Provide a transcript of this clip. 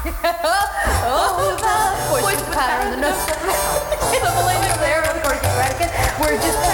Oh, the voice of the pattern, the notes, the millennial there, of course, we're just